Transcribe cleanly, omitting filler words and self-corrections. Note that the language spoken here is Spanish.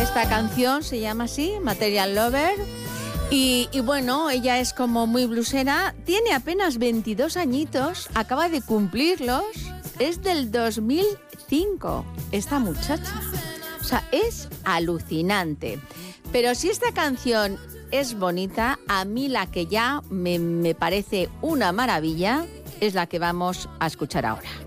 Esta canción se llama así, Material Lover. Y bueno, ella es como muy blusera, tiene apenas 22 añitos, acaba de cumplirlos, es del 2005, esta muchacha. O sea, es alucinante. Pero si esta canción es bonita, a mí la que ya me parece una maravilla es la que vamos a escuchar ahora.